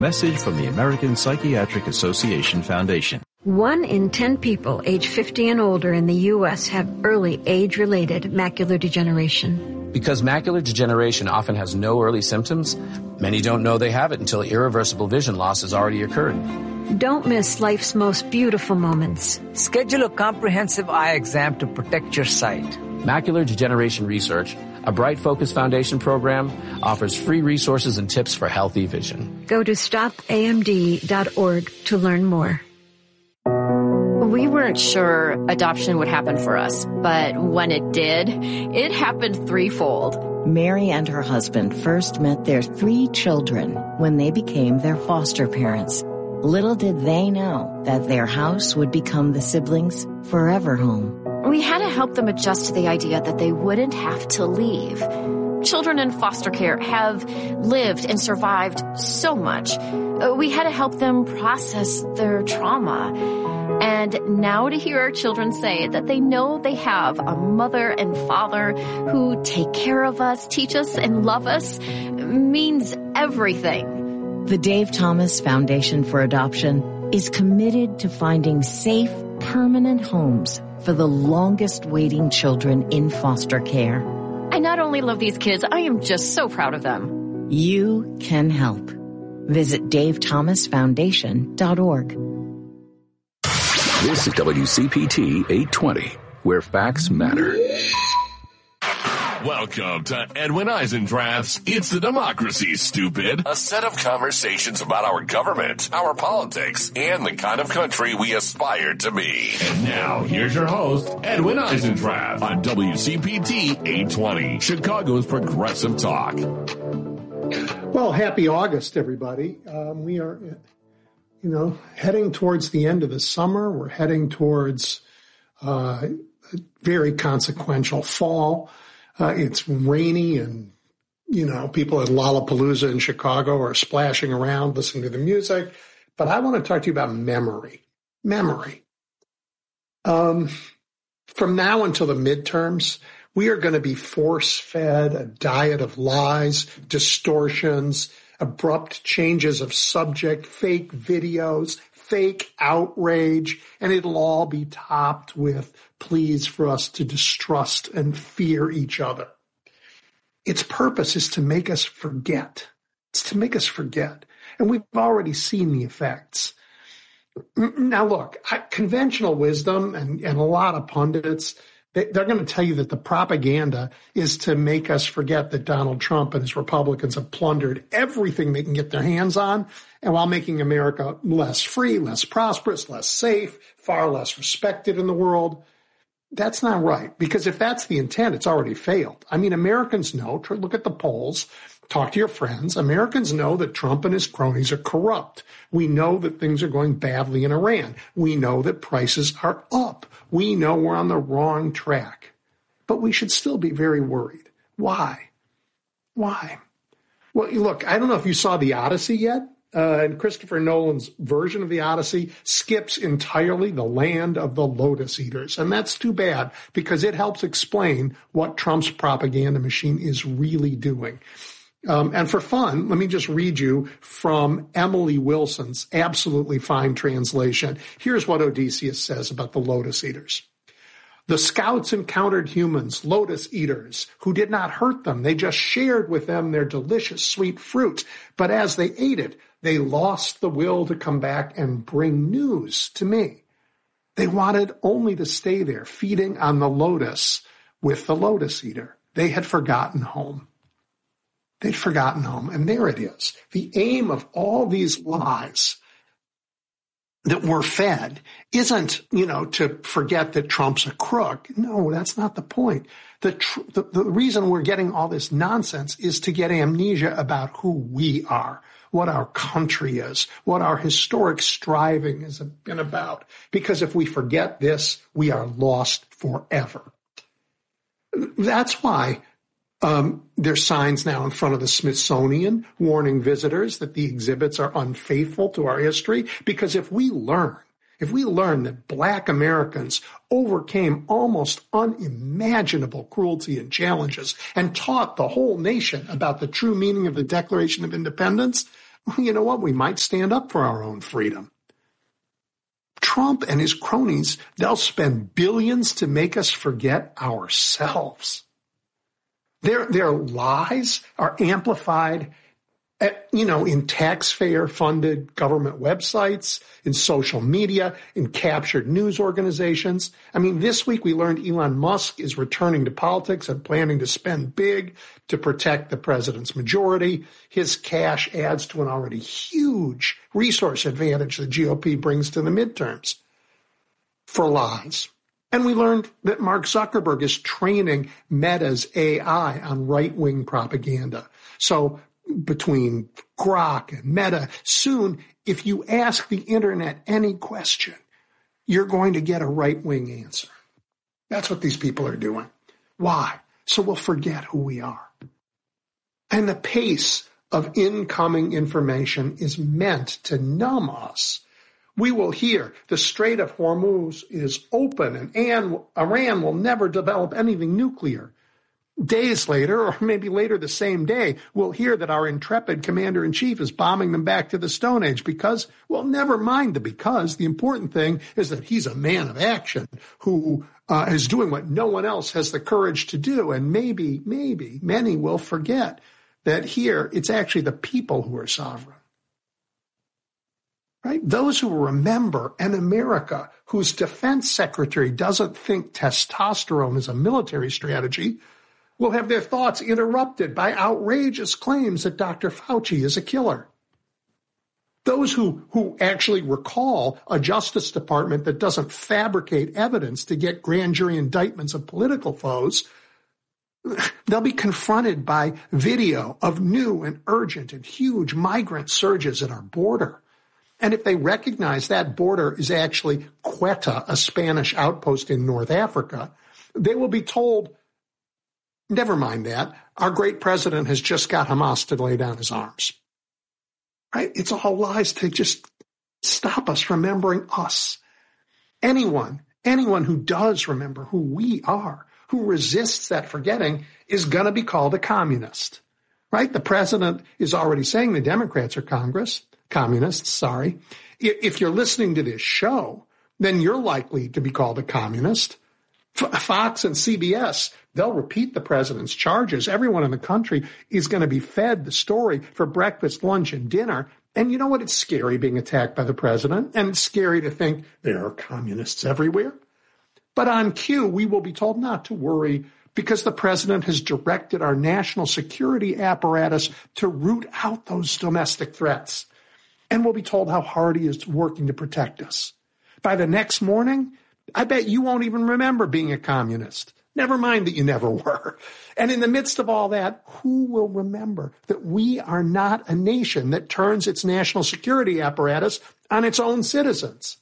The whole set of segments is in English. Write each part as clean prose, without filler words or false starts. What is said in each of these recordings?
Message from the American Psychiatric Association Foundation. 1 in 10 people age 50 and older in the U.S. have early age-related macular degeneration. Because macular degeneration often has no early symptoms, many don't know they have it until irreversible vision loss has already occurred. Don't miss life's most beautiful moments. Schedule a comprehensive eye exam to protect your sight. Macular Degeneration Research, a Bright Focus Foundation program, offers free resources and tips for healthy vision. Go to stopamd.org to learn more. We weren't sure adoption would happen for us, but when it did, it happened threefold. Mary and her husband first met their 3 children when they became their foster parents. Little did they know that their house would become the siblings' forever home. We had to help them adjust to the idea that they wouldn't have to leave. Children in foster care have lived and survived so much. We had to help them process their trauma. And now to hear our children say that they know they have a mother and father who take care of us, teach us, and love us means everything. The Dave Thomas Foundation for Adoption is committed to finding safe, permanent homes for the longest waiting children in foster care. I not only love these kids, I am just so proud of them. You can help. Visit davethomasfoundation.org. This is WCPT 820, where facts matter. Welcome to Edwin Eisendrath's It's the Democracy, Stupid. A set of conversations about our government, our politics, and the kind of country we aspire to be. And now, here's your host, Edwin Eisendrath, on WCPT 820, Chicago's Progressive Talk. Well, happy August, everybody. We are, heading towards the end of the summer. We're heading towards a very consequential fall. It's rainy and, people at Lollapalooza in Chicago are splashing around, listening to the music. But I want to talk to you about memory. Memory. From now until the midterms, we are going to be force-fed a diet of lies, distortions, abrupt changes of subject, fake videos, fake outrage, and it'll all be topped with pleas for us to distrust and fear each other. Its purpose is to make us forget. It's to make us forget. And we've already seen the effects. Now, look, conventional wisdom and a lot of pundits, they're going to tell you that the propaganda is to make us forget that Donald Trump and his Republicans have plundered everything they can get their hands on, and while making America less free, less prosperous, less safe, far less respected in the world. That's not right, because if that's the intent, it's already failed. I mean, Americans know, look at the polls, talk to your friends. Americans know that Trump and his cronies are corrupt. We know that things are going badly in Iran. We know that prices are up. We know we're on the wrong track. But we should still be very worried. Why? Why? Well, look, I don't know if you saw The Odyssey yet. And Christopher Nolan's version of The Odyssey skips entirely the land of the lotus eaters. And that's too bad, because it helps explain what Trump's propaganda machine is really doing. And for fun, let me just read you from Emily Wilson's absolutely fine translation. Here's what Odysseus says about the lotus eaters. The scouts encountered humans, lotus eaters, who did not hurt them. They just shared with them their delicious sweet fruit. But as they ate it, they lost the will to come back and bring news to me. They wanted only to stay there, feeding on the lotus with the lotus eater. They had forgotten home. They'd forgotten home. And there it is. The aim of all these lies that we're fed isn't, to forget that Trump's a crook. No, that's not the point. The reason we're getting all this nonsense is to get amnesia about who we are, what our country is, what our historic striving has been about. Because if we forget this, we are lost forever. That's why there's signs now in front of the Smithsonian warning visitors that the exhibits are unfaithful to our history. Because if we learn that Black Americans overcame almost unimaginable cruelty and challenges and taught the whole nation about the true meaning of the Declaration of Independence, well, you know what? We might stand up for our own freedom. Trump and his cronies, they'll spend billions to make us forget ourselves. Their lies are amplified in taxpayer-funded government websites, in social media, in captured news organizations. I mean, this week we learned Elon Musk is returning to politics and planning to spend big to protect the president's majority. His cash adds to an already huge resource advantage the GOP brings to the midterms for lies. And we learned that Mark Zuckerberg is training Meta's AI on right-wing propaganda. So between Grok and Meta, soon, if you ask the internet any question, you're going to get a right-wing answer. That's what these people are doing. Why? So we'll forget who we are. And the pace of incoming information is meant to numb us. We will hear the Strait of Hormuz is open and Iran will never develop anything nuclear. Days later, or maybe later the same day, we'll hear that our intrepid commander-in-chief is bombing them back to the Stone Age because, well, never mind the because. The important thing is that he's a man of action who is doing what no one else has the courage to do. And maybe many will forget that here it's actually the people who are sovereign. Right? Those who remember an America whose defense secretary doesn't think testosterone is a military strategy will have their thoughts interrupted by outrageous claims that Dr. Fauci is a killer. Those who actually recall a Justice Department that doesn't fabricate evidence to get grand jury indictments of political foes, they'll be confronted by video of new and urgent and huge migrant surges at our border. And if they recognize that border is actually Quetta, a Spanish outpost in North Africa, they will be told, never mind that, our great president has just got Hamas to lay down his arms. Right? It's all lies to just stop us remembering us. Anyone who does remember who we are, who resists that forgetting, is going to be called a communist. Right? The president is already saying the Democrats are communists. If you're listening to this show, then you're likely to be called a communist. Fox and CBS, they'll repeat the president's charges. Everyone in the country is going to be fed the story for breakfast, lunch, and dinner. And you know what? It's scary being attacked by the president, and it's scary to think there are communists everywhere. But on cue, we will be told not to worry because the president has directed our national security apparatus to root out those domestic threats. And we'll be told how hard he is working to protect us. By the next morning, I bet you won't even remember being a communist. Never mind that you never were. And in the midst of all that, who will remember that we are not a nation that turns its national security apparatus on its own citizens?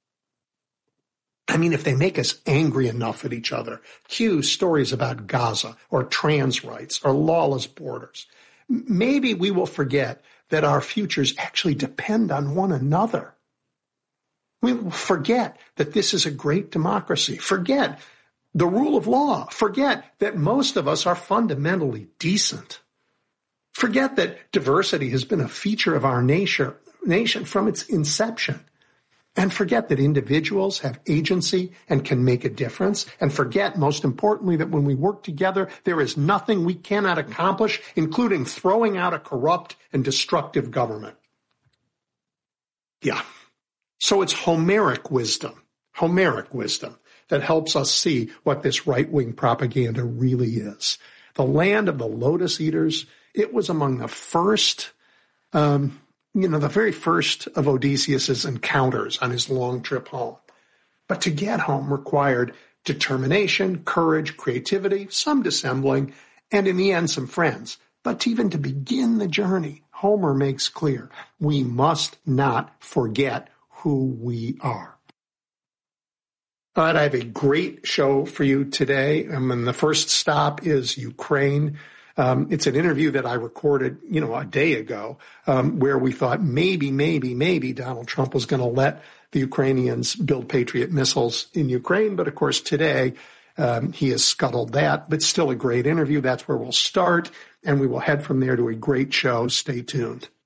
I mean, if they make us angry enough at each other, cue stories about Gaza or trans rights or lawless borders, maybe we will forget that our futures actually depend on one another. We will forget that this is a great democracy. Forget the rule of law. Forget that most of us are fundamentally decent. Forget that diversity has been a feature of our nation from its inception. And forget that individuals have agency and can make a difference. And forget, most importantly, that when we work together, there is nothing we cannot accomplish, including throwing out a corrupt and destructive government. Yeah. So it's Homeric wisdom that helps us see what this right-wing propaganda really is. The land of the lotus eaters, it was among the first, the very first of Odysseus's encounters on his long trip home. But to get home required determination, courage, creativity, some dissembling, and in the end, some friends. But even to begin the journey, Homer makes clear, we must not forget who we are. All right, I have a great show for you today. And the first stop is Ukraine. It's an interview that I recorded, a day ago, where we thought maybe Donald Trump was going to let the Ukrainians build Patriot missiles in Ukraine. But of course, today, he has scuttled that, but still a great interview. That's where we'll start. And we will head from there to a great show. Stay tuned.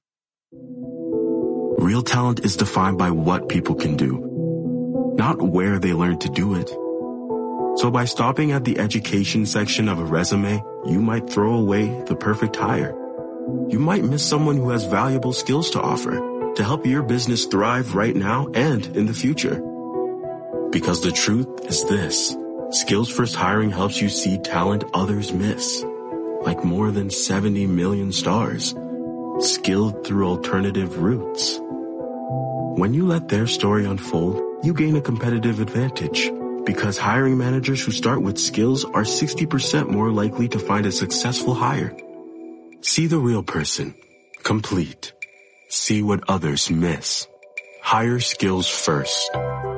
Real talent is defined by what people can do, not where they learn to do it. So by stopping at the education section of a resume, you might throw away the perfect hire. You might miss someone who has valuable skills to offer to help your business thrive right now and in the future. Because the truth is this: Skills First Hiring helps you see talent others miss, like more than 70 million stars, skilled through alternative routes. When you let their story unfold, you gain a competitive advantage, because hiring managers who start with skills are 60% more likely to find a successful hire. See the real person, complete. See what others miss. Hire skills first.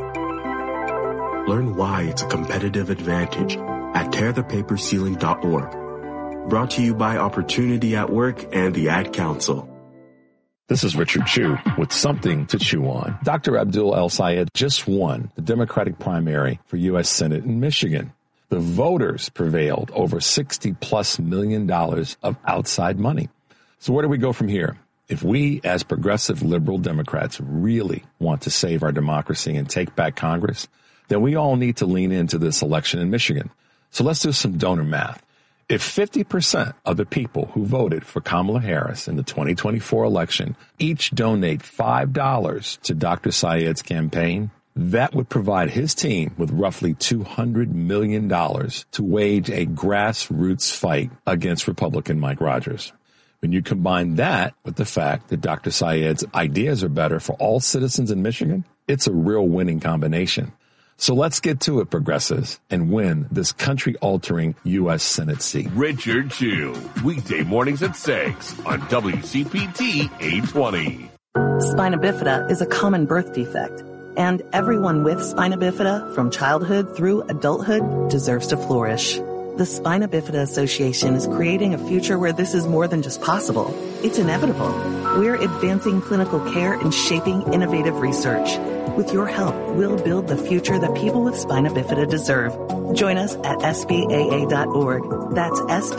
Learn why it's a competitive advantage at tearthepaperceiling.org. Brought to you by Opportunity at Work and the Ad Council. This is Richard Chu with something to chew on. Dr. Abdul El-Sayed just won the Democratic primary for U.S. Senate in Michigan. The voters prevailed over $60+ million of outside money. So where do we go from here? If we, as progressive liberal Democrats, really want to save our democracy and take back Congress, then we all need to lean into this election in Michigan. So let's do some donor math. If 50% of the people who voted for Kamala Harris in the 2024 election each donate $5 to Dr. Sayed's campaign, that would provide his team with roughly $200 million to wage a grassroots fight against Republican Mike Rogers. When you combine that with the fact that Dr. Sayed's ideas are better for all citizens in Michigan, it's a real winning combination. So let's get to it, progressives, and win this country-altering U.S. Senate seat. Richard Chu, weekday mornings at 6 on WCPT 820. Spina bifida is a common birth defect, and everyone with spina bifida from childhood through adulthood deserves to flourish. The Spina Bifida Association is creating a future where this is more than just possible. It's inevitable. We're advancing clinical care and shaping innovative research. With your help, we'll build the future that people with spina bifida deserve. Join us at SBAA.org. That's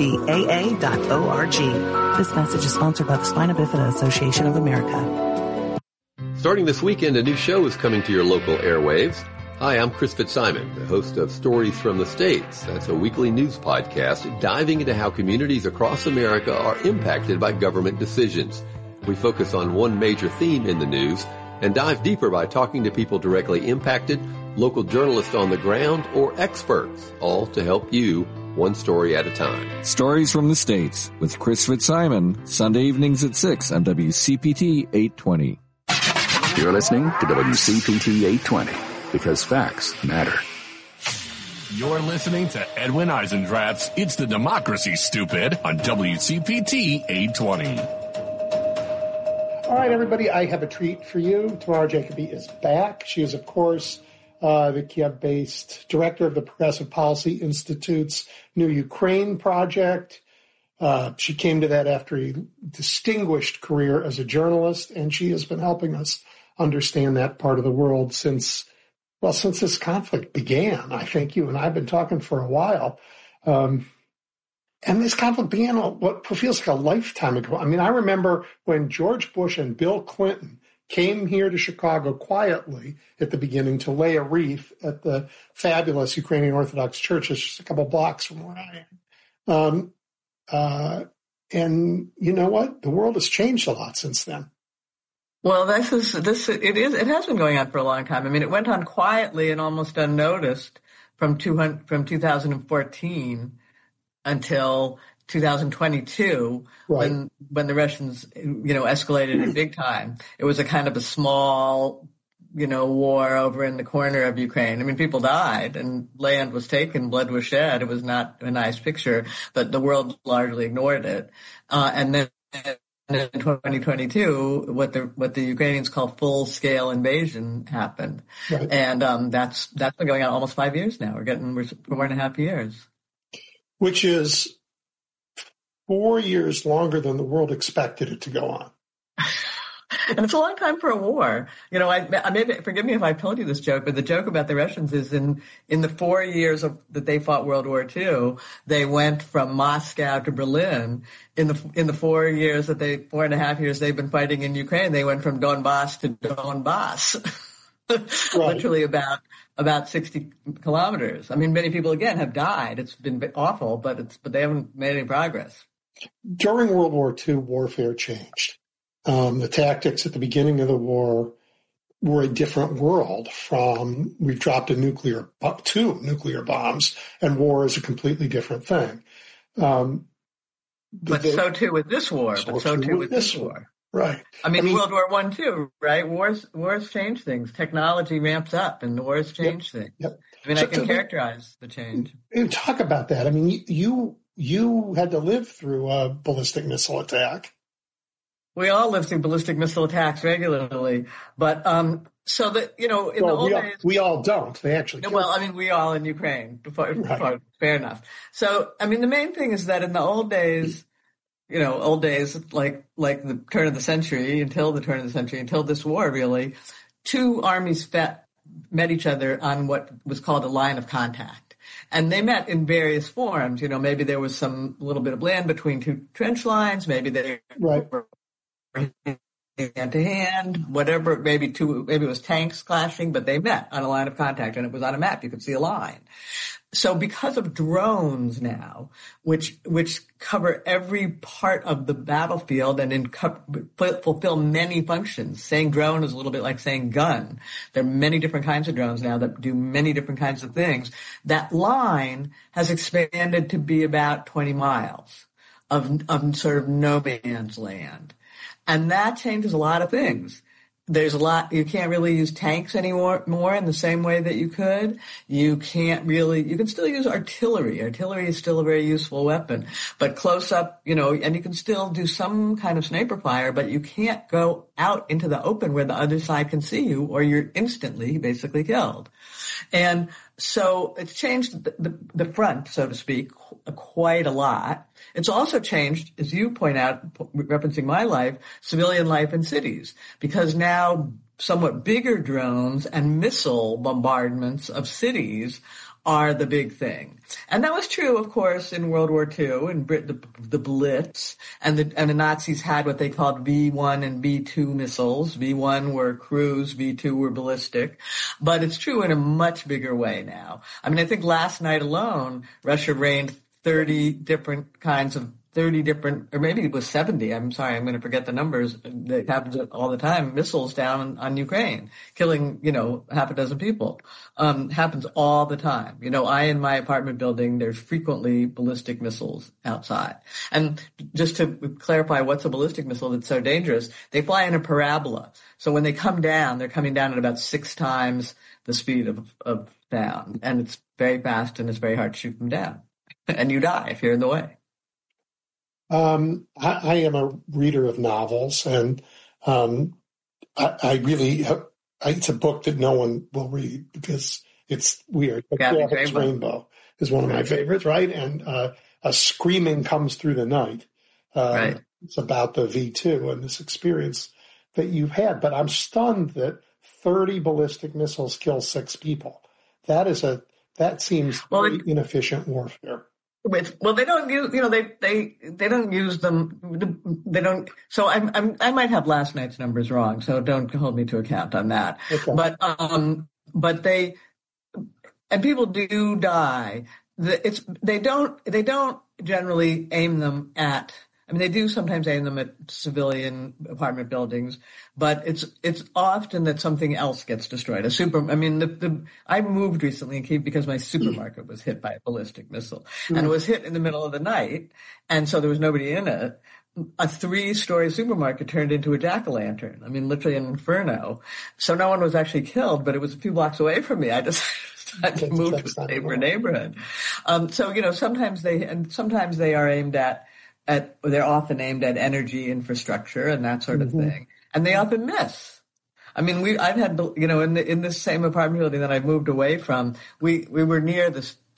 SBAA.org. This message is sponsored by the Spina Bifida Association of America. Starting this weekend, a new show is coming to your local airwaves. Hi, I'm Chris Fitzsimon, the host of Stories from the States. That's a weekly news podcast diving into how communities across America are impacted by government decisions. We focus on one major theme in the news and dive deeper by talking to people directly impacted, local journalists on the ground, or experts, all to help you one story at a time. Stories from the States with Chris Fitzsimon, Sunday evenings at 6 on WCPT 820. You're listening to WCPT 820. Because facts matter. You're listening to Edwin Eisendrath's It's the Democracy, Stupid on WCPT 820. All right, everybody, I have a treat for you. Tamara Jacoby is back. She is, of course, the Kiev-based director of the Progressive Policy Institute's New Ukraine Project. She came to that after a distinguished career as a journalist, and she has been helping us understand that part of the world since this conflict began. I think you and I have been talking for a while. And this conflict began what feels like a lifetime ago. I mean, I remember when George Bush and Bill Clinton came here to Chicago quietly at the beginning to lay a wreath at the fabulous Ukrainian Orthodox Church. It's just a couple blocks from where I am. And you know what? The world has changed a lot since then. Well, it has been going on for a long time. I mean, it went on quietly and almost unnoticed from 2014 until 2022, right, when the Russians, escalated it big time. It was a kind of a small, war over in the corner of Ukraine. I mean, people died and land was taken, blood was shed. It was not a nice picture, but the world largely ignored it. And then in 2022, what the Ukrainians call full-scale invasion happened. Right. And that's been going on almost 5 years now. We're 4.5 years. Which is 4 years longer than the world expected it to go on. And it's a long time for a war. You know, I maybe, forgive me if I've told you this joke, but the joke about the Russians is in the 4 years that they fought World War II, they went from Moscow to Berlin. In the 4.5 years they've been fighting in Ukraine, they went from Donbass to Donbass. Right. Literally about 60 kilometers. I mean, many people again have died. It's been awful, but they haven't made any progress. During World War II, warfare changed. The tactics at the beginning of the war were a different world from we've dropped two nuclear bombs, and war is a completely different thing. So too with this war. Right. I mean, World War I too, right? Wars change things. Technology ramps up, and wars change things. Yep. I mean, I can characterize the change. And talk about that. I mean, you had to live through a ballistic missile attack. We all live through ballistic missile attacks regularly, but so that in the old days we all don't. They actually. Well, I mean, we all in Ukraine. Right. Fair enough. So, I mean, the main thing is that in the old days. Old days, like the turn of the century, until this war, really, two armies met each other on what was called a line of contact. And they met in various forms. Maybe there was some little bit of land between two trench lines. Maybe they were hand to hand, whatever. Maybe it was tanks clashing, but they met on a line of contact, and it was on a map. You could see a line. So because of drones now, which cover every part of the battlefield and fulfill many functions, saying drone is a little bit like saying gun. There are many different kinds of drones now that do many different kinds of things. That line has expanded to be about 20 miles of sort of no man's land. And that changes a lot of things. There's a lot, you can't really use tanks anymore in the same way that you could. You can still use artillery. Artillery is still a very useful weapon, but close up, and you can still do some kind of sniper fire, but you can't go out into the open where the other side can see you or you're instantly basically killed. And so it's changed the front, so to speak, quite a lot. It's also changed, as you point out, referencing my life, civilian life in cities, because now somewhat bigger drones and missile bombardments of cities are the big thing. And that was true, of course, in World War II, in the Blitz, and the Nazis had what they called V-1 and V-2 missiles. V-1 were cruise, V-2 were ballistic. But it's true in a much bigger way now. I mean, I think last night alone, Russia rained 30 different, or maybe it was 70. I'm sorry, I'm going to forget the numbers. It happens all the time. Missiles down on Ukraine, killing, half a dozen people. Happens all the time. In my apartment building, there's frequently ballistic missiles outside. And just to clarify what's a ballistic missile that's so dangerous, they fly in a parabola. So when they come down, they're coming down at about 6 times the speed of sound. And it's very fast and it's very hard to shoot them down. And you die if you're in the way. I am a reader of novels, and I really it's a book that no one will read because it's weird. Gavin Rainbow is one of my favorites, right? And A Screaming Comes Through the Night. Right. It's about the V2 and this experience that you've had. But I'm stunned that 30 ballistic missiles kill 6 people. That seems inefficient warfare. Well, they don't use, they don't use them. They don't. So I might have last night's numbers wrong. So don't hold me to account on that. Okay. But people do die. They don't generally aim them at. I mean, they do sometimes aim them at civilian apartment buildings, but it's often that something else gets destroyed. I moved recently in Kyiv because my supermarket was hit by a ballistic missile, and it was hit in the middle of the night, and so there was nobody in it. A 3-story supermarket turned into a jack-o'-lantern. I mean, literally an inferno. So no one was actually killed, but it was a few blocks away from me. I just had to move to a safer neighborhood. Sometimes they are aimed at. They're often aimed at energy infrastructure and that sort of thing, and they often miss. I mean, I've had, in this same apartment building that I moved away from, we were near this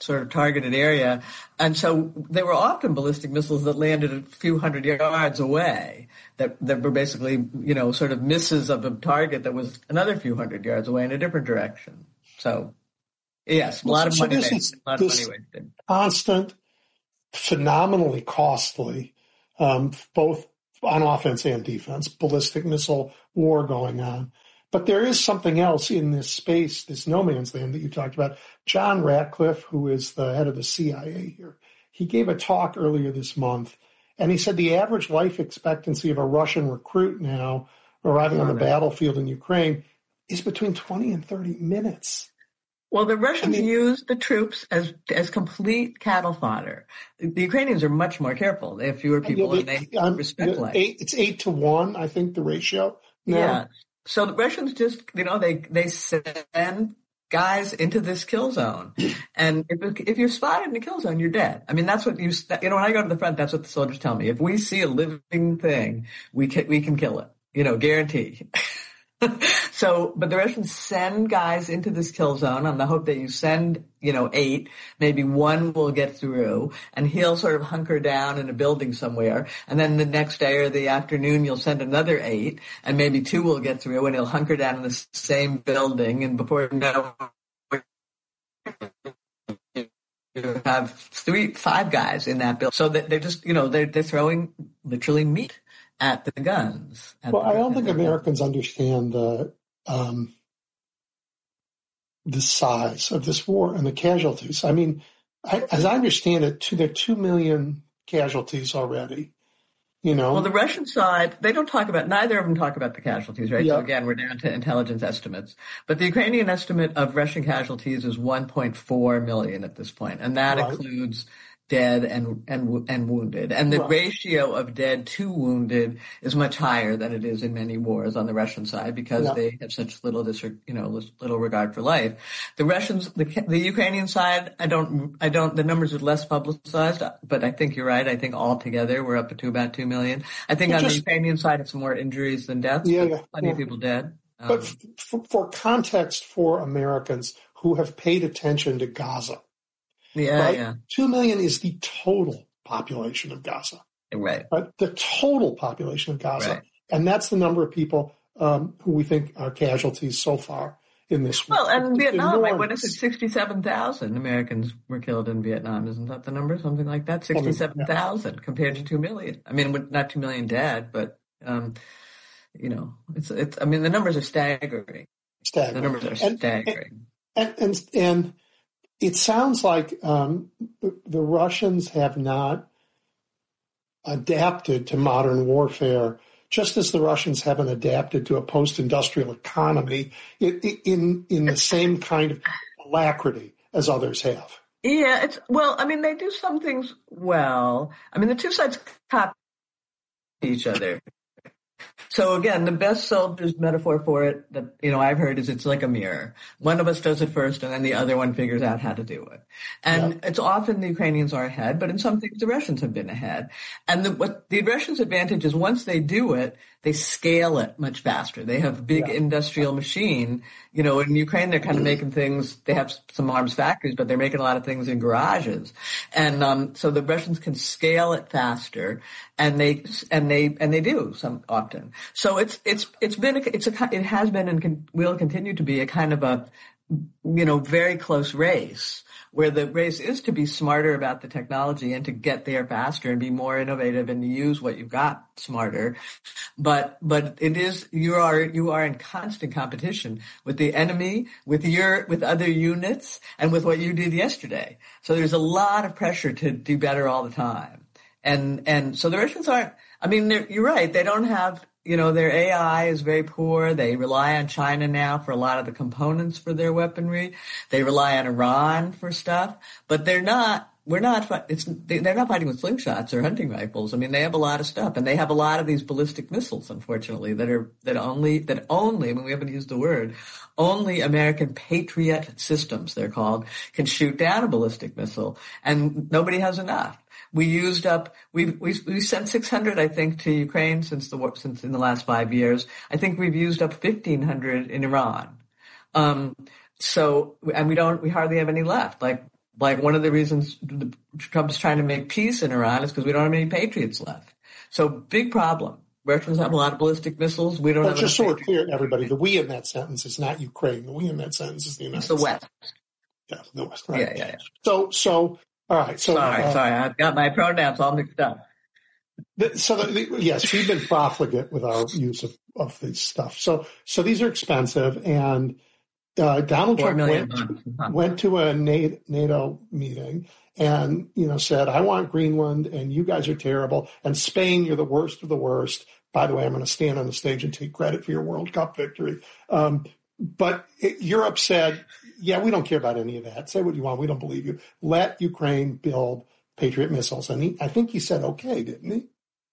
sort of targeted area. And so they were often ballistic missiles that landed a few hundred yards away that were basically, sort of misses of a target that was another few hundred yards away in a different direction. So, yes, a lot of money wasted. Constant, phenomenally costly, both on offense and defense, ballistic missile war going on. But there is something else in this space, this no man's land that you talked about. John Ratcliffe, who is the head of the CIA here, he gave a talk earlier this month, and he said the average life expectancy of a Russian recruit now arriving on the battlefield in Ukraine is between 20 and 30 minutes. Well, the Russians use the troops as complete cattle fodder. The Ukrainians are much more careful. They have fewer people and they respect life. It's 8-to-1, I think, the ratio. No. Yeah. So the Russians just, they send guys into this kill zone. And if you're spotted in a kill zone, you're dead. I mean, that's what when I go to the front, that's what the soldiers tell me. If we see a living thing, we can kill it, guarantee. So, but the Russians send guys into this kill zone on the hope that you send, 8, maybe one will get through, and he'll sort of hunker down in a building somewhere. And then the next day or the afternoon, you'll send another 8, and maybe 2 will get through, and he'll hunker down in the same building. And before you know, you have 5 guys in that building. So that they're just, they're throwing literally meat at the guns. I don't think Americans understand the size of this war and the casualties. I mean, as I understand it, there are 2 million casualties already. Well, the Russian side, neither of them talk about the casualties, right? Yeah. So again, we're down to intelligence estimates. But the Ukrainian estimate of Russian casualties is 1.4 million at this point, and that includes dead and wounded. And the ratio of dead to wounded is much higher than it is in many wars on the Russian side because they have such little regard for life. The Russians, the Ukrainian side, the numbers are less publicized, but I think you're right. I think altogether we're up to about 2 million. I think on the Ukrainian side, it's more injuries than deaths. Plenty of people dead. But for context for Americans who have paid attention to Gaza, 2 million is the total population of Gaza. Right. The total population of Gaza. Right. And that's the number of people who we think are casualties so far in this war. Well, and Vietnam, what is it? 67,000 Americans were killed in Vietnam. Isn't that the number? Something like that? 67,000 compared to 2 million. I mean, not 2 million dead, but, it's, I mean, the numbers are staggering. The numbers are staggering. And it sounds like the Russians have not adapted to modern warfare, just as the Russians haven't adapted to a post-industrial economy in the same kind of alacrity as others have. Yeah, they do some things well. I mean, the two sides copy each other. So again, the best soldier's metaphor for it that, I've heard is it's like a mirror. One of us does it first and then the other one figures out how to do it. And it's often the Ukrainians are ahead, but in some things the Russians have been ahead. And what the Russians' advantage is once they do it, they scale it much faster. They have big industrial machine. In Ukraine, they're kind of making things, they have some arms factories, but they're making a lot of things in garages. And, so the Russians can scale it faster and they do some often. So it has been and will continue to be a kind of a, very close race where the race is to be smarter about the technology and to get there faster and be more innovative and to use what you've got smarter. But it is, you are in constant competition with the enemy, with other units and with what you did yesterday. So there's a lot of pressure to do better all the time. And so the Russians aren't, you're right. They don't have, their AI is very poor. They rely on China now for a lot of the components for their weaponry. They rely on Iran for stuff, but they're not fighting with slingshots or hunting rifles. I mean, they have a lot of stuff and they have a lot of these ballistic missiles, unfortunately, that only, we haven't used the word, only American Patriot systems, they're called, can shoot down a ballistic missile and nobody has enough. We sent 600, I think, to Ukraine since in the last 5 years. I think we've used up 1,500 in Iran. And we hardly have any left. Like, Like one of the reasons Trump's trying to make peace in Iran is because we don't have any patriots left. So big problem. Russians have a lot of ballistic missiles. We don't have. Just so we're clear, everybody, the we in that sentence is not Ukraine. The we in that sentence is the United States. It's the West. Yeah, the West. Right. Yeah. So all right. So sorry, I've got my pronouns all mixed up. Yes, we've been profligate with our use of this stuff. So these are expensive, and Donald Trump went to a NATO meeting and said, "I want Greenland, and you guys are terrible, and Spain, you're the worst of the worst." By the way, I'm going to stand on the stage and take credit for your World Cup victory. But Europe said, "Yeah, we don't care about any of that. Say what you want. We don't believe you. Let Ukraine build Patriot missiles." And I think he said, "Okay," didn't he?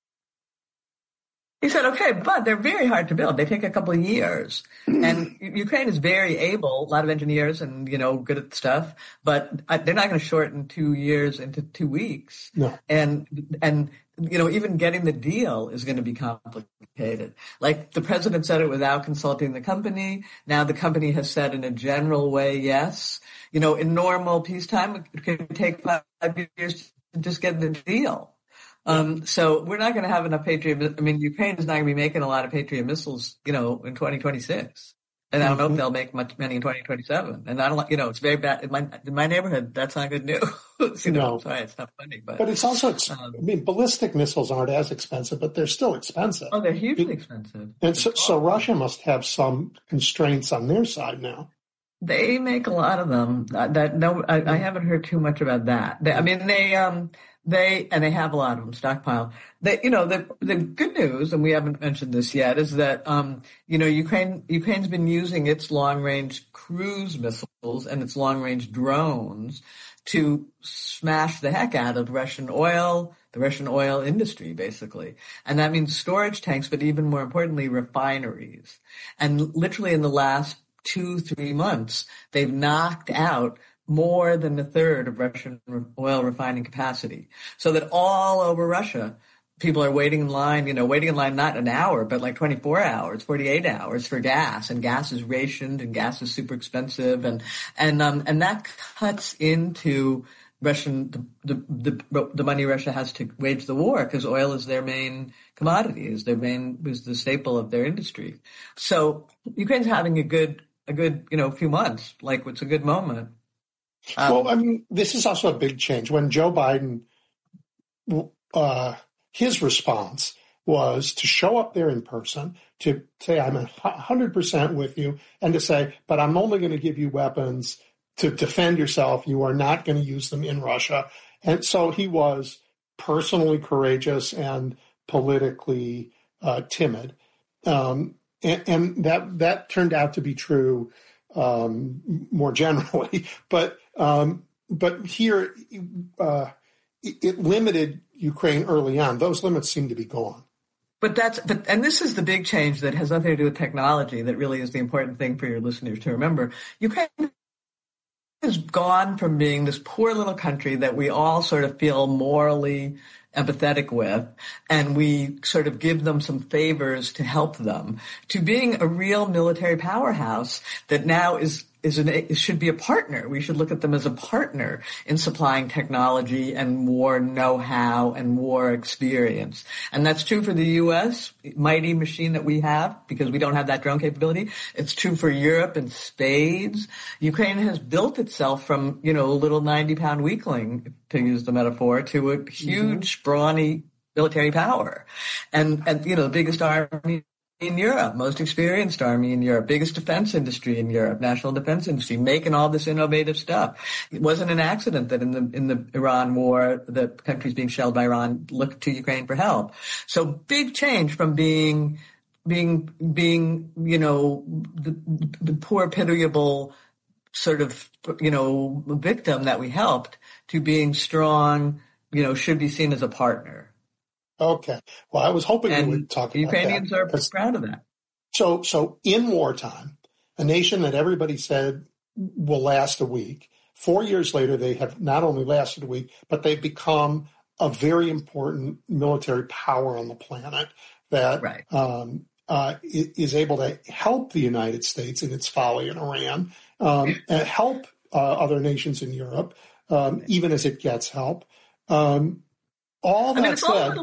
He said, okay, but they're very hard to build. They take a couple of years. And Ukraine is very able, a lot of engineers and, good at stuff, but they're not going to shorten 2 years into 2 weeks. No. And even getting the deal is going to be complicated. Like the president said it without consulting the company. Now the company has said in a general way, yes. In normal peacetime, it could take 5 years to just get the deal. So we're not going to have enough Patriot. I mean, Ukraine is not going to be making a lot of Patriot missiles, in 2026. And I don't know if they'll make many in 2027. And I don't, it's very bad in my neighborhood. That's not good news. No. Sorry, it's not funny, but it's also, ballistic missiles aren't as expensive, but they're still expensive. Oh, they're hugely expensive. And so Russia must have some constraints on their side now. They make a lot of them. I haven't heard too much about that. They have a lot of them stockpiled. The good news, and we haven't mentioned this yet, is that Ukraine's been using its long-range cruise missiles and its long-range drones to smash the heck out of the Russian oil industry, basically. And that means storage tanks, but even more importantly, refineries. And literally in the last 2-3 months, they've knocked out more than a third of Russian oil refining capacity. So that all over Russia, people are waiting in line not an hour, but like 24 hours, 48 hours for gas. And gas is rationed and gas is super expensive. And that cuts into the money Russia has to wage the war, because oil is their main commodity, is the staple of their industry. So Ukraine's having a good few months, like it's a good moment. This is also a big change. When Joe Biden, his response was to show up there in person, to say, I'm 100% with you, and to say, but I'm only going to give you weapons to defend yourself. You are not going to use them in Russia. And so he was personally courageous and politically timid. And that turned out to be true more generally. But here it limited Ukraine early on. Those limits seem to be gone. But this is the big change that has nothing to do with technology. That really is the important thing for your listeners to remember. Ukraine has gone from being this poor little country that we all sort of feel morally empathetic with, and we sort of give them some favors to help them, to being a real military powerhouse that now should be a partner. We should look at them as a partner in supplying technology and war know-how and war experience. And that's true for the U.S., mighty machine that we have, because we don't have that drone capability. It's true for Europe in spades. Ukraine has built itself from, a little 90-pound weakling, to use the metaphor, to a huge, brawny military power. And the biggest army in Europe, most experienced army in Europe, biggest defense industry in Europe, national defense industry, making all this innovative stuff. It wasn't an accident that in the Iran war, the countries being shelled by Iran looked to Ukraine for help. So big change from being the poor, pitiable sort of, victim that we helped, to being strong, should be seen as a partner. Okay. Well, I was hoping you would talk about Ukrainians that. Ukrainians are proud of that. So in wartime, a nation that everybody said will last a week, 4 years later, they have not only lasted a week, but they've become a very important military power on the planet that is able to help the United States in its folly in Iran, and help other nations in Europe, even as it gets help. All that said,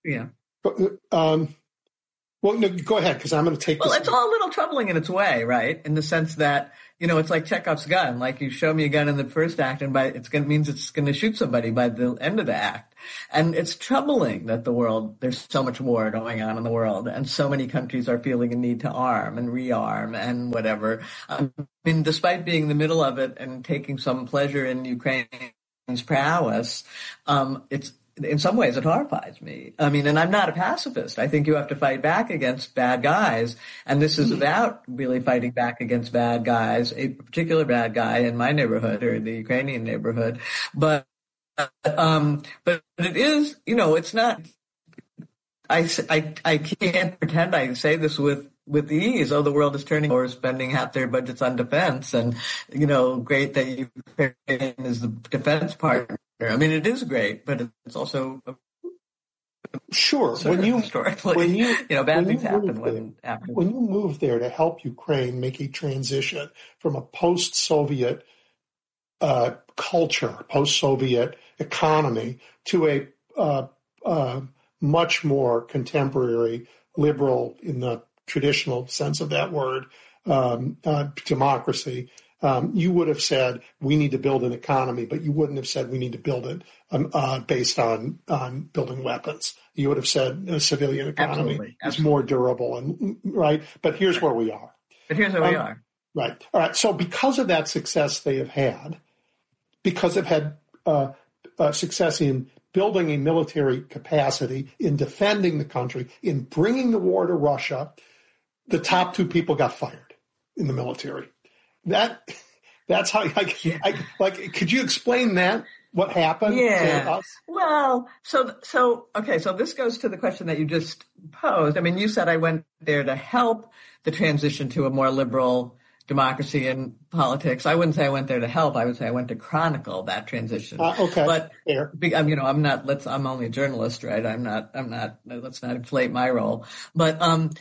well, no, go ahead, because I'm going to take this. Well, it's all a little troubling in its way, right? In the sense that, it's like Chekhov's gun. Like, you show me a gun in the first act, and means it's going to shoot somebody by the end of the act. And it's troubling that there's so much war going on in the world, and so many countries are feeling a need to arm and rearm and whatever. I mean, despite being in the middle of it and taking some pleasure in Ukraine's prowess, in some ways, it horrifies me. I mean, and I'm not a pacifist. I think you have to fight back against bad guys. And this is about really fighting back against bad guys, a particular bad guy in my neighborhood or the Ukrainian neighborhood. But it is, it's not, I can't pretend I say this with ease. Oh, the world is turning or spending half their budgets on defense, and, great that Ukraine is the defense partner. I mean, it is great, but it's also sure. Bad things happen when you move there to help Ukraine make a transition from a post-Soviet culture, post-Soviet economy to a much more contemporary, liberal in the traditional sense of that word, democracy. You would have said we need to build an economy, but you wouldn't have said we need to build it based on building weapons. You would have said a civilian economy is more durable, and right. But here's where we are. Right. All right. So because of that success they have had, because they've had success in building a military capacity, in defending the country, in bringing the war to Russia, the top two people got fired in the military. That's how could you explain that? What happened? Yeah. Well, so this goes to the question that you just posed. I mean, you said I went there to help the transition to a more liberal democracy and politics. I wouldn't say I went there to help. I would say I went to chronicle that transition. Okay. But fair. I'm only a journalist, right? I'm not, let's not inflate my role. But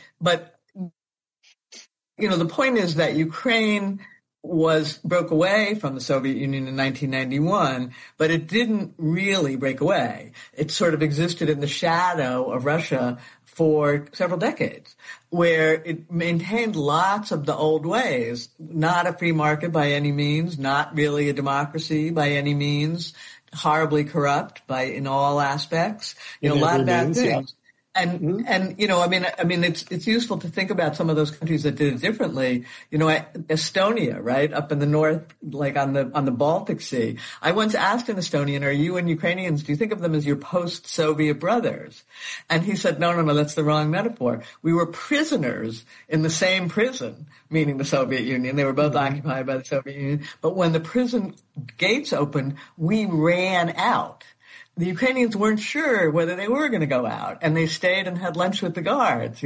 the point is that Ukraine broke away from the Soviet Union in 1991, but it didn't really break away. It sort of existed in the shadow of Russia for several decades, where it maintained lots of the old ways, not a free market by any means, not really a democracy by any means, horribly corrupt in all aspects, a lot of bad things. And it's useful to think about some of those countries that did it differently. Estonia, right, up in the north, like on the Baltic Sea. I once asked an Estonian, "Are you and Ukrainians, do you think of them as your post-Soviet brothers?" And he said, "No, that's the wrong metaphor. We were prisoners in the same prison," meaning the Soviet Union. They were both occupied by the Soviet Union. But when the prison gates opened, we ran out. The Ukrainians weren't sure whether they were going to go out, and they stayed and had lunch with the guards,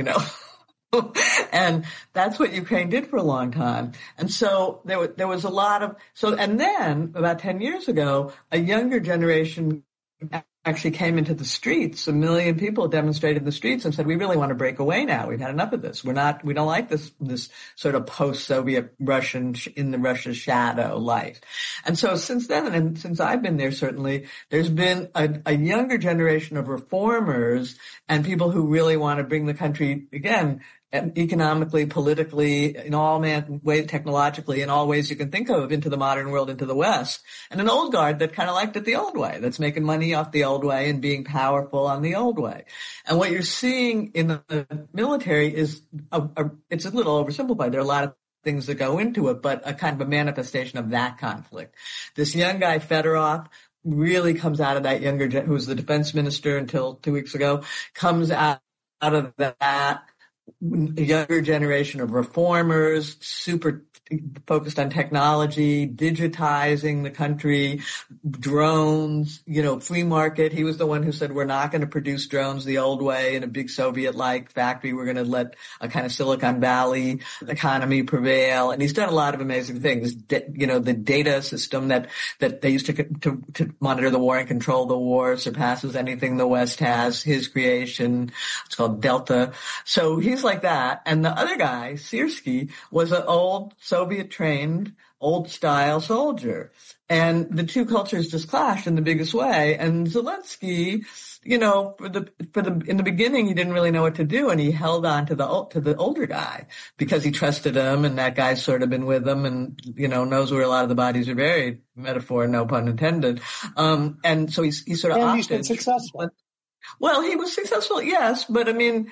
And that's what Ukraine did for a long time. And so there was a lot of and then about 10 years ago, a younger generation actually came into the streets. 1 million people demonstrated in the streets and said, "We really want to break away now. We've had enough of this. We don't like this sort of post-Soviet Russian in the Russia's shadow life." And so since then, and since I've been there, certainly there's been a younger generation of reformers and people who really want to bring the country again, economically, politically, in all ways, technologically, in all ways you can think of, into the modern world, into the West, and an old guard that kind of liked it the old way, that's making money off the old way and being powerful on the old way. And what you're seeing in the military is it's a little oversimplified. There are a lot of things that go into it, but a kind of a manifestation of that conflict. This young guy, Fedorov, really comes out of that who was the defense minister until 2 weeks ago, comes out of that younger generation of reformers, super focused on technology, digitizing the country, drones, free market. He was the one who said, "We're not going to produce drones the old way in a big Soviet-like factory. We're going to let a kind of Silicon Valley economy prevail." And he's done a lot of amazing things. The data system that they used to monitor the war and control the war surpasses anything the West has. His creation. It's called Delta. So he's like that. And the other guy, Syrskyi, was an old Soviet Soviet-trained, old-style soldier. And the two cultures just clashed in the biggest way. And Zelensky, in the beginning, he didn't really know what to do, and he held on to the older guy because he trusted him, and that guy's sort of been with him, and knows where a lot of the bodies are buried. Metaphor, no pun intended. And so he sort of opted. He's been successful. Well, he was successful, yes, but I mean,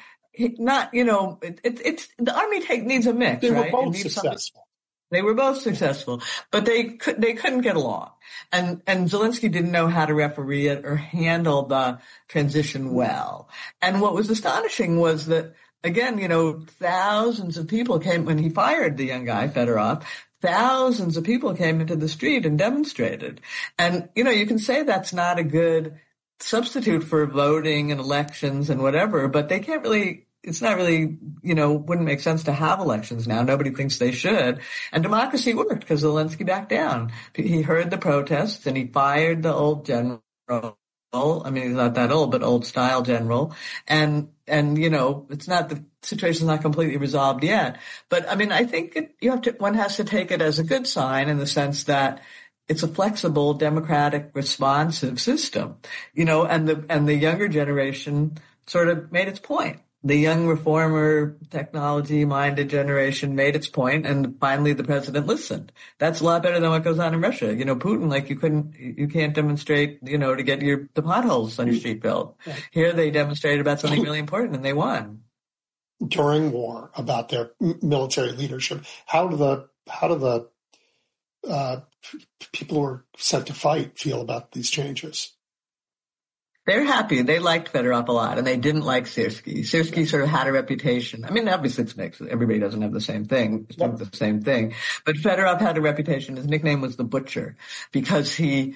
it's the army needs a mix. They were right? both successful. They were both successful, but they couldn't get along. And Zelensky didn't know how to referee it or handle the transition well. And what was astonishing was that, again, thousands of people came when he fired the young guy, Fedorov. Thousands of people came into the street and demonstrated. And, you can say that's not a good substitute for voting and elections and whatever, but they can't really, it's not really, wouldn't make sense to have elections now. Nobody thinks they should. And democracy worked because Zelensky backed down. He heard the protests and he fired the old general. I mean, he's not that old, but old style general. And it's not, the situation's not completely resolved yet. But I mean, I think one has to take it as a good sign in the sense that it's a flexible, democratic, responsive system, and the younger generation sort of made its point. The young reformer, technology-minded generation made its point, and finally the president listened. That's a lot better than what goes on in Russia. Putin, you can't demonstrate, to get the potholes on your street built. Right. Here they demonstrated about something really important, and they won. During war, about their military leadership, how do the people who are sent to fight feel about these changes? They're happy. They liked Fedorov a lot, and they didn't like Syrskyi. Syrskyi sort of had a reputation. I mean, obviously it's mixed. Everybody doesn't have the same thing, the same thing. But Fedorov had a reputation. His nickname was the Butcher because he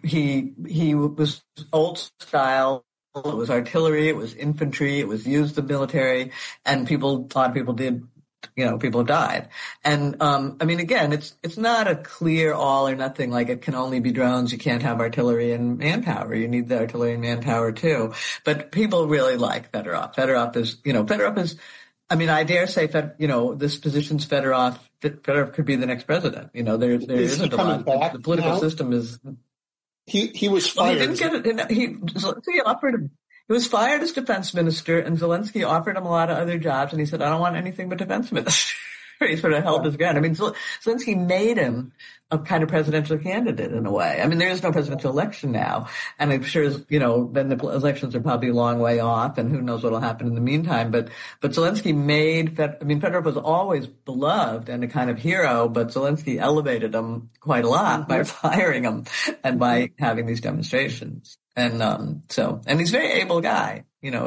was old style. It was artillery. It was infantry. It was used in the military, and people did. People died. And, I mean, again, it's not a clear all or nothing, like it can only be drones. You can't have artillery and manpower. You need the artillery and manpower too. But people really like Fedorov. Fedorov is, I mean, I dare say, this position's Fedorov. Fedorov could be the next president. There isn't a lot. The political system is. He was fired. Well, he didn't get it. He offered him. He was fired as defense minister, and Zelensky offered him a lot of other jobs, and he said, I don't want anything but defense minister. He sort of held his ground. I mean, Zelensky made him a kind of presidential candidate in a way. I mean, there is no presidential election now, and I'm sure, then the elections are probably a long way off, and who knows what will happen in the meantime. But Zelensky Fedorov was always beloved and a kind of hero, but Zelensky elevated him quite a lot by firing him and by having these demonstrations. And he's a very able guy,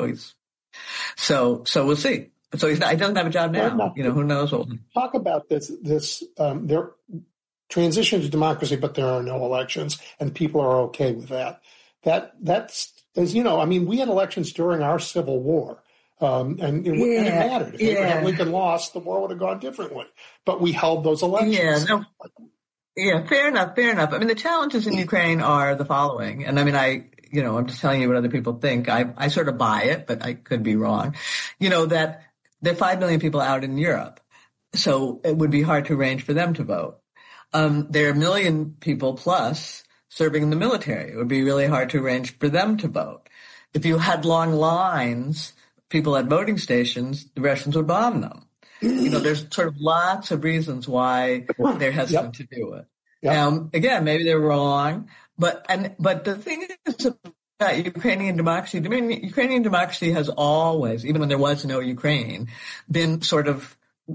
so we'll see. So he doesn't have a job now. Who knows what. Talk about this, their transition to democracy, but there are no elections, and people are okay with that. That's, as we had elections during our Civil War. And it mattered. If Abraham Lincoln lost, the war would have gone differently. But we held those elections. Yeah, fair enough. I mean, the challenges in Ukraine are the following. And I mean, I'm just telling you what other people think. I sort of buy it, but I could be wrong. That there are 5 million people out in Europe. So it would be hard to arrange for them to vote. There are 1 million people plus serving in the military. It would be really hard to arrange for them to vote. If you had long lines, people at voting stations, the Russians would bomb them. There's sort of lots of reasons why they're hesitant to do it. Yep. Now, again, maybe they're wrong, but the thing is about Ukrainian democracy. Ukrainian democracy has always, even when there was no Ukraine, been sort of,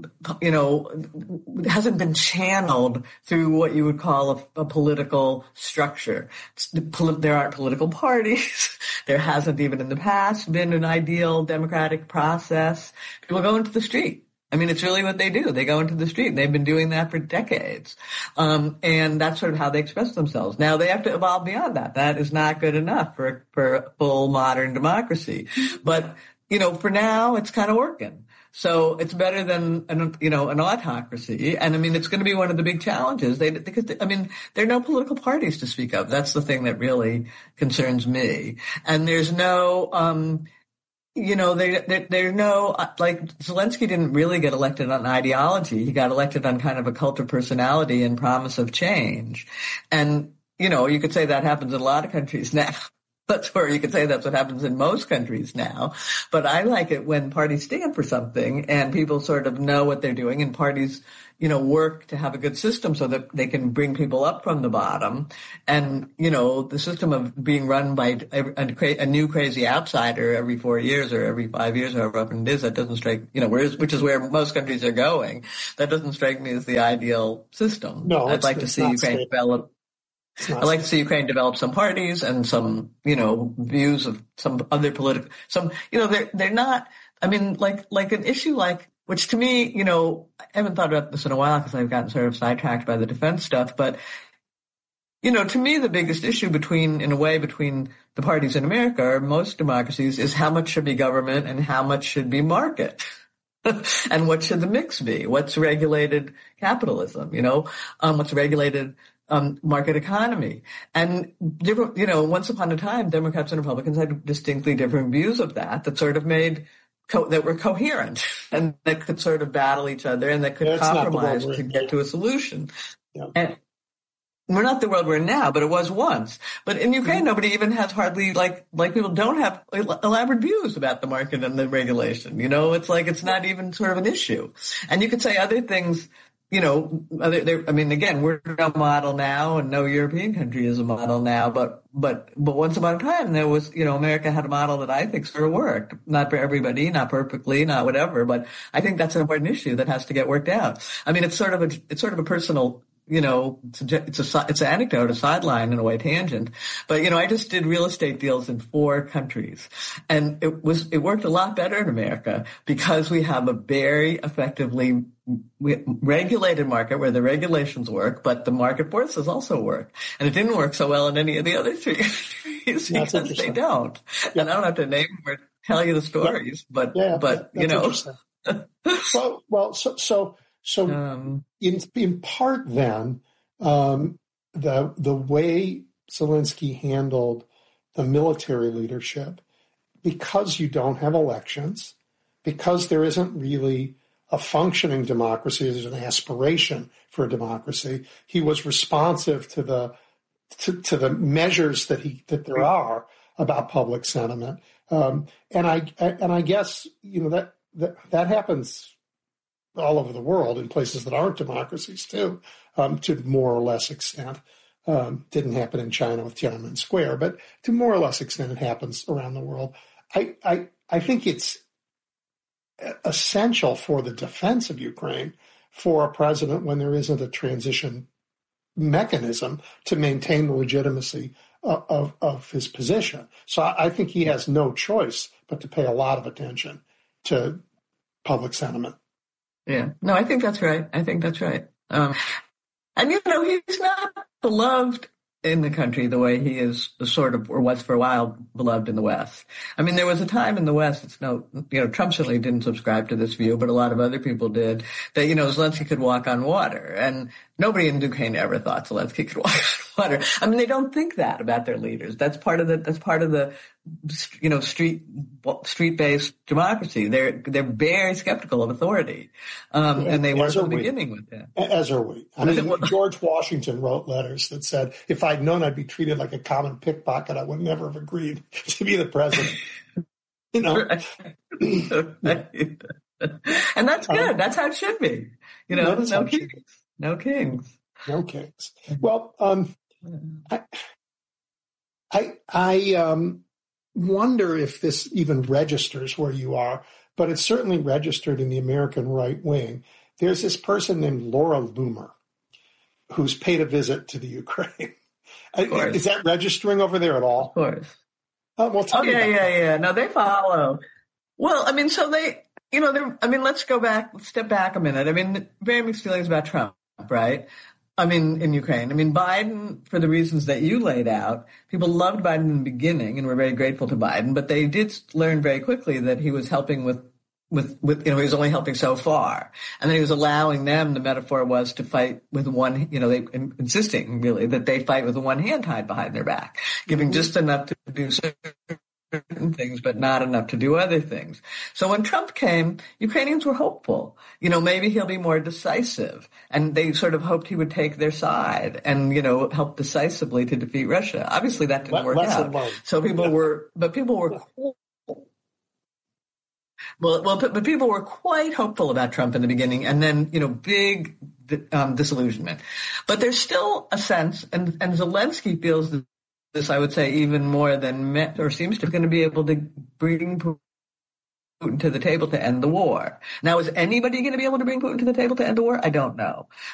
hasn't been channeled through what you would call a political structure. There aren't political parties. There hasn't even in the past been an ideal democratic process. People go into the street. I mean, it's really what they do. They go into the street. They've been doing that for decades. And that's sort of how they express themselves. Now they have to evolve beyond that. That is not good enough for a full modern democracy. But, for now it's kind of working. So it's better than an autocracy. And I mean, it's going to be one of the big challenges. Because there are no political parties to speak of. That's the thing that really concerns me. And there's no, there's no, like, Zelensky didn't really get elected on ideology. He got elected on kind of a cult of personality and promise of change. And, you could say that happens in a lot of countries now. You could say that's what happens in most countries now. But I like it when parties stand for something and people sort of know what they're doing, and parties, work to have a good system so that they can bring people up from the bottom. And, the system of being run by a new crazy outsider every 4 years or every 5 years, however often it is, that doesn't strike, which is where most countries are going. That doesn't strike me as the ideal system. No, I'd like to see Ukraine develop. I'd like to see Ukraine develop some parties and some, views of some other political, they're not, like an issue which to me, I haven't thought about this in a while because I've gotten sort of sidetracked by the defense stuff, but, to me, the biggest issue between the parties in America or most democracies is how much should be government and how much should be market. And what should the mix be? What's regulated capitalism, what's regulated market economy. And different, once upon a time, Democrats and Republicans had distinctly different views of that sort of made that were coherent and that could sort of battle each other and that could compromise to get to a solution. Yeah. And we're not the world we're in now, but it was once. But in Ukraine, nobody even has hardly like people don't have elaborate views about the market and the regulation. It's like it's not even sort of an issue. And you could say other things. Again, we're no model now, and no European country is a model now. But once upon a time, there was, America had a model that I think sort of worked. Not for everybody, not perfectly, not whatever. But I think that's an important issue that has to get worked out. It's sort of a personal. It's an anecdote, a sideline in a way, tangent. But, I just did real estate deals in 4 countries, and it worked a lot better in America because we have a very effectively regulated market where the regulations work, but the market forces also work. And it didn't work so well in any of the other 3 countries because they don't. Yeah. And I don't have to name or tell you the stories, but So in part then, the way Zelensky handled the military leadership, because you don't have elections, because there isn't really a functioning democracy, there's an aspiration for a democracy, he was responsive to the measures that there are about public sentiment. And I guess, that happens all over the world in places that aren't democracies too, to more or less extent. Didn't happen in China with Tiananmen Square, but to more or less extent it happens around the world. I think it's essential for the defense of Ukraine for a president, when there isn't a transition mechanism, to maintain the legitimacy of his position. So I think he has no choice but to pay a lot of attention to public sentiment. Yeah, no, I think that's right. And, he's not beloved in the country the way he is sort of, or was for a while, beloved in the West. There was a time in the West, Trump certainly didn't subscribe to this view, but a lot of other people did, that, Zelensky could walk on water. And nobody in Ukraine ever thought Zelensky could walk on water. They don't think that about their leaders. That's part of the street-based democracy. They're very skeptical of authority. And they were from the beginning with that. As are we. George Washington wrote letters that said, if I'd known I'd be treated like a common pickpocket, I would never have agreed to be the president. And that's good. That's how it should be. No kings. Well, I wonder if this even registers where you are, but it's certainly registered in the American right wing. There's this person named Laura Loomer who's paid a visit to the Ukraine. Is that registering over there at all? Of course. Well, tell me about that. Yeah. No, they follow. Well, so they, let's step back a minute. Very mixed feelings about Trump, right? In Ukraine. Biden, for the reasons that you laid out, people loved Biden in the beginning and were very grateful to Biden, but they did learn very quickly that he was helping with he was only helping so far. And then he was allowing them, the metaphor was, to fight with one, insisting really that they fight with one hand tied behind their back, giving just enough to do certain certain things, but not enough to do other things. So when Trump came, Ukrainians were hopeful. Maybe he'll be more decisive. And they sort of hoped he would take their side and, help decisively to defeat Russia. Obviously that didn't work out. So people were people were quite hopeful about Trump in the beginning, and then, big disillusionment. But there's still a sense, and Zelensky feels this, I would say, even more than or seems to be going to be able to bring Putin to the table to end the war. Now, is anybody going to be able to bring Putin to the table to end the war? I don't know.